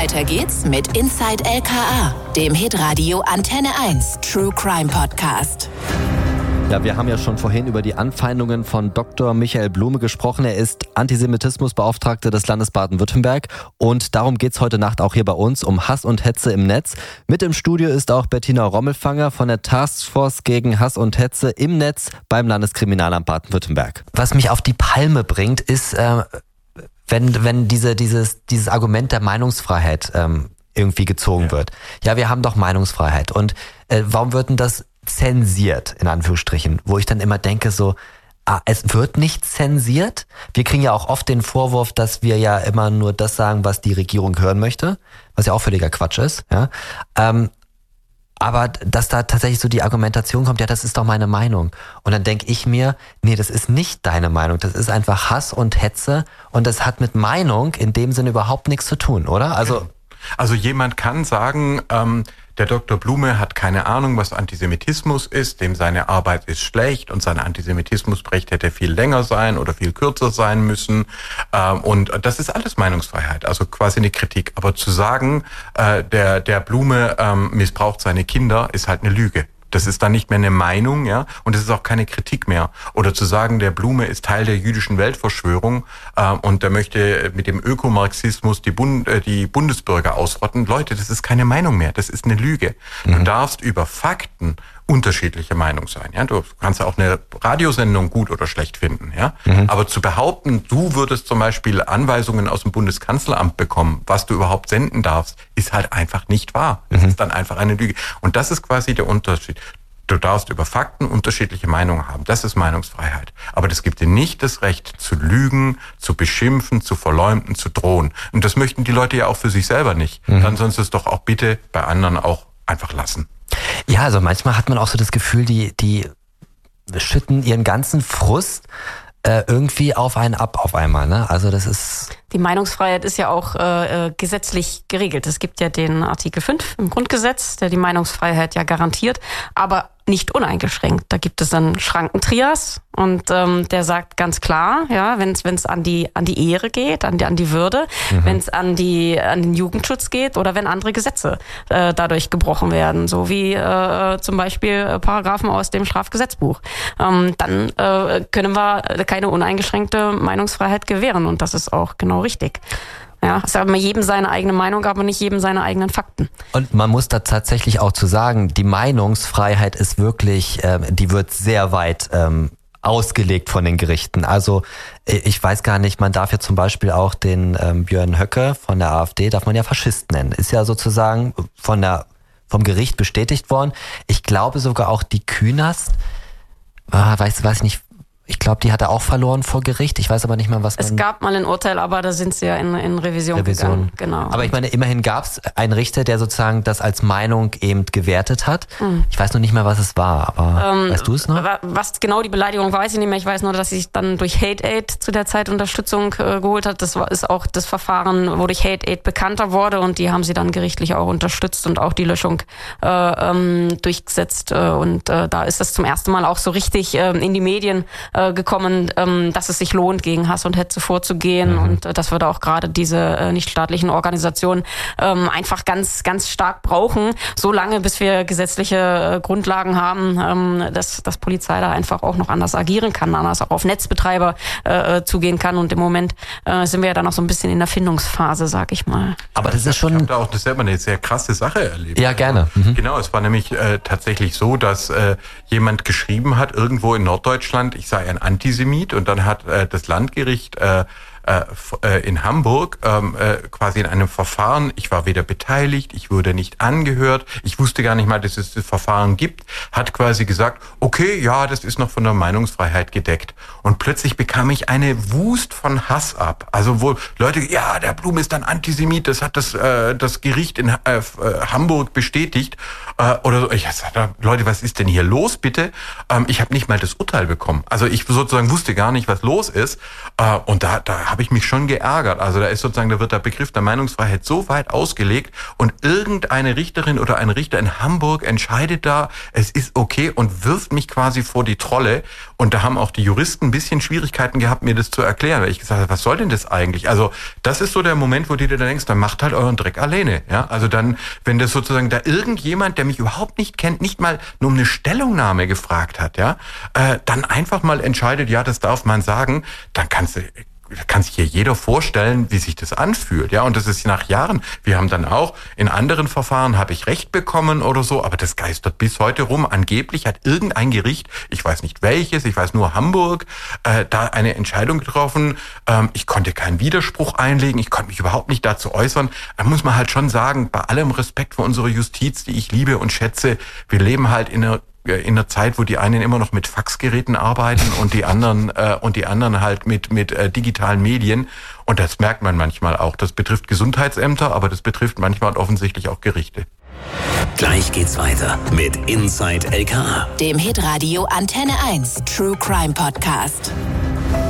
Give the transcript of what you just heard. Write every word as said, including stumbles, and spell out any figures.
Weiter geht's mit Inside L K A, dem Hitradio Antenne eins True Crime Podcast. Ja, wir haben ja schon vorhin über die Anfeindungen von Doktor Michael Blume gesprochen. Er ist Antisemitismusbeauftragter des Landes Baden-Württemberg und darum geht's heute Nacht auch hier bei uns, um Hass und Hetze im Netz. Mit im Studio ist auch Bettina Rommelfanger von der Taskforce gegen Hass und Hetze im Netz beim Landeskriminalamt Baden-Württemberg. Was mich auf die Palme bringt, ist, äh, wenn, wenn diese, dieses, dieses Argument der Meinungsfreiheit ähm, irgendwie gezogen ja. wird. Ja, wir haben doch Meinungsfreiheit und äh, warum wird denn das zensiert, in Anführungsstrichen, wo ich dann immer denke so, ah, es wird nicht zensiert. Wir kriegen ja auch oft den Vorwurf, dass wir ja immer nur das sagen, was die Regierung hören möchte, was ja auch völliger Quatsch ist. Ja, ähm, aber dass da tatsächlich so die Argumentation kommt, ja, das ist doch meine Meinung. Und dann denke ich mir, nee, das ist nicht deine Meinung, das ist einfach Hass und Hetze und das hat mit Meinung in dem Sinne überhaupt nichts zu tun, oder? Also, also jemand kann sagen, ähm, der Doktor Blume hat keine Ahnung, was Antisemitismus ist, dem seine Arbeit ist schlecht und sein Antisemitismusbericht hätte viel länger sein oder viel kürzer sein müssen. Und das ist alles Meinungsfreiheit, also quasi eine Kritik. Aber zu sagen, der, der Blume missbraucht seine Kinder, ist halt eine Lüge. Das ist dann nicht mehr eine Meinung, ja, und es ist auch keine Kritik mehr. Oder zu sagen, der Blume ist Teil der jüdischen Weltverschwörung äh, und der möchte mit dem Ökomarxismus die, Bund, äh, die Bundesbürger ausrotten. Leute, das ist keine Meinung mehr, das ist eine Lüge. Mhm. Du darfst über Fakten unterschiedliche Meinung sein. Ja, du kannst auch eine Radiosendung gut oder schlecht finden. Ja, mhm. aber zu behaupten, du würdest zum Beispiel Anweisungen aus dem Bundeskanzleramt bekommen, was du überhaupt senden darfst, ist halt einfach nicht wahr. Das mhm. ist dann einfach eine Lüge. Und das ist quasi der Unterschied. Du darfst über Fakten unterschiedliche Meinungen haben. Das ist Meinungsfreiheit. Aber das gibt dir nicht das Recht zu lügen, zu beschimpfen, zu verleumden, zu drohen. Und das möchten die Leute ja auch für sich selber nicht. Mhm. Dann sollst du es doch auch bitte bei anderen auch einfach lassen. Ja, also manchmal hat man auch so das Gefühl, die, die schütten ihren ganzen Frust äh, irgendwie auf einen ab auf einmal, ne? Also das ist... Die Meinungsfreiheit ist ja auch äh, gesetzlich geregelt. Es gibt ja den Artikel fünf im Grundgesetz, der die Meinungsfreiheit ja garantiert, aber nicht uneingeschränkt. Da gibt es einen Schrankentrias und ähm, der sagt ganz klar, ja, wenn es wenn es an die an die Ehre geht, an die an die Würde, mhm. wenn es an die an den Jugendschutz geht oder wenn andere Gesetze äh, dadurch gebrochen werden, so wie äh, zum Beispiel Paragraphen aus dem Strafgesetzbuch, ähm, dann äh, können wir keine uneingeschränkte Meinungsfreiheit gewähren und das ist auch genau richtig. Ja, es ist aber jedem seine eigene Meinung, aber nicht jedem seine eigenen Fakten. Und man muss da tatsächlich auch zu sagen, die Meinungsfreiheit ist wirklich, ähm, die wird sehr weit ähm, ausgelegt von den Gerichten. Also ich weiß gar nicht, man darf ja zum Beispiel auch den ähm, Björn Höcke von der AfD, darf man ja Faschist nennen. Ist ja sozusagen von der vom Gericht bestätigt worden. Ich glaube sogar auch die Künast, ah, weiß, weiß nicht, ich glaube, die hat er auch verloren vor Gericht. Ich weiß aber nicht mal, was man... Es gab mal ein Urteil, aber da sind sie ja in, in Revision, Revision gegangen. Genau. Aber ich meine, immerhin gab es einen Richter, der sozusagen das als Meinung eben gewertet hat. Mhm. Ich weiß noch nicht mehr, was es war, aber ähm, weißt du es noch? Was genau die Beleidigung weiß ich nicht mehr. Ich weiß nur, dass sich dann durch Hate Aid zu der Zeit Unterstützung äh, geholt hat. Das war, ist auch das Verfahren, wo durch Hate Aid bekannter wurde und die haben sie dann gerichtlich auch unterstützt und auch die Löschung äh, ähm, durchgesetzt. Äh, und äh, da ist das zum ersten Mal auch so richtig äh, in die Medien äh, gekommen, ähm, dass es sich lohnt, gegen Hass und Hetze vorzugehen. Mhm. Und äh, dass wir da auch gerade diese äh, nichtstaatlichen Organisationen ähm, einfach ganz, ganz stark brauchen, so lange, bis wir gesetzliche äh, Grundlagen haben, ähm, dass, dass Polizei da einfach auch noch anders agieren kann, anders auch auf Netzbetreiber äh, zugehen kann. Und im Moment äh, sind wir ja dann noch so ein bisschen in der Findungsphase, sag ich mal. Aber das ist schon... Ich habe da auch das selber eine sehr krasse Sache erlebt. Ja, gerne. Mhm. Genau, es war nämlich äh, tatsächlich so, dass äh, jemand geschrieben hat, irgendwo in Norddeutschland, ich sei ein Antisemit, und dann hat äh, das Landgericht äh, äh, in Hamburg ähm, äh, quasi in einem Verfahren, ich war weder beteiligt, ich wurde nicht angehört, ich wusste gar nicht mal, dass es das Verfahren gibt, hat quasi gesagt, okay, ja, das ist noch von der Meinungsfreiheit gedeckt. Und plötzlich bekam ich eine Wust von Hass ab. Also wo Leute, ja, der Blume ist ein Antisemit, das hat das äh, das Gericht in äh, Hamburg bestätigt. Äh, oder so. Ich sagte, Leute, was ist denn hier los, bitte? Ähm, ich habe nicht mal das Urteil bekommen. Also ich sozusagen wusste gar nicht, was los ist. Äh, und da, da habe ich mich schon geärgert. Also da ist sozusagen, da wird der Begriff der Meinungsfreiheit so weit ausgelegt und irgendeine Richterin oder ein Richter in Hamburg entscheidet da, es ist okay und wirft mich quasi vor die Trolle. Und da haben auch die Juristen ein bisschen Schwierigkeiten gehabt, mir das zu erklären, weil ich gesagt habe, was soll denn das eigentlich? Also das ist so der Moment, wo du dir dann denkst, dann macht halt euren Dreck alleine. Ja, also dann, wenn das sozusagen da irgendjemand, der mich überhaupt nicht kennt, nicht mal nur um eine Stellungnahme gefragt hat, ja, äh, dann einfach mal entscheidet, ja, das darf man sagen, dann kannst du kann sich hier jeder vorstellen, wie sich das anfühlt, ja, und das ist nach Jahren. Wir haben dann auch in anderen Verfahren habe ich Recht bekommen oder so, aber das geistert bis heute rum. Angeblich hat irgendein Gericht, ich weiß nicht welches, ich weiß nur Hamburg, äh, da eine Entscheidung getroffen. Ähm, ich konnte keinen Widerspruch einlegen, ich konnte mich überhaupt nicht dazu äußern. Da muss man halt schon sagen, bei allem Respekt vor unserer Justiz, die ich liebe und schätze, wir leben halt in einer in der Zeit, wo die einen immer noch mit Faxgeräten arbeiten und die anderen äh, und die anderen halt mit mit äh, digitalen Medien, und das merkt man manchmal auch. Das betrifft Gesundheitsämter, aber das betrifft manchmal offensichtlich auch Gerichte. Gleich geht's weiter mit Inside L K A, dem Hitradio Antenne eins True Crime Podcast.